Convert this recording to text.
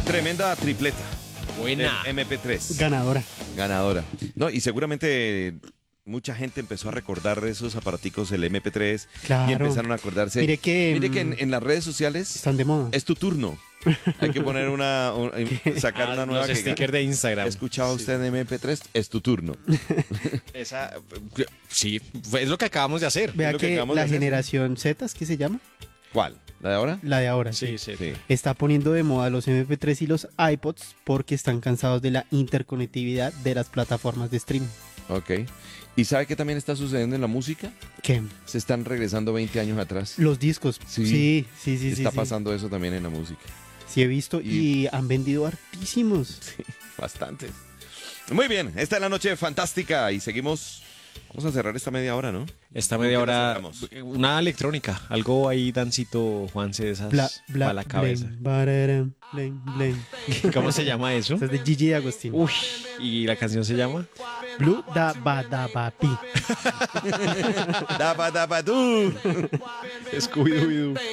Tremenda tripleta. Buena. Del MP3. Ganadora. No, y seguramente mucha gente empezó a recordar esos aparaticos, el MP3, Claro. y empezaron a acordarse. Mire que en las redes sociales están de moda. es tu turno. Hay que poner sacar una nueva Los stickers de Instagram. ¿Escuchaba usted en MP3? Es tu turno. Esa, sí, es lo que acabamos de hacer. Vea lo que que acabamos de la hacer. generación Z, ¿es que se llama? ¿Cuál? ¿La de ahora? La de ahora. Sí, sí. Sí. Está poniendo de moda los MP3 y los iPods porque están cansados de la interconectividad de las plataformas de streaming. Ok. ¿Y sabe qué también está sucediendo en la música? ¿Qué? Se están regresando 20 años atrás. Los discos. Sí. Sí. Está Sí. pasando eso también en la música. Sí he visto y han vendido hartísimos. Bastantes. Muy bien, esta es la noche fantástica y seguimos. Vamos a cerrar esta media hora, ¿no? Esta ¿Con media qué hora, la cerramos? una electrónica, algo ahí, Dancito, Juanse, de esas Bla, para la cabeza. blen, bararam, blen, blen. ¿Cómo se llama eso? Esta es de Gigi Agostino. Uy, ¿y la canción se llama? Blue da ba da ba pi. Dapa, dapa, tú. Scooby-Doo.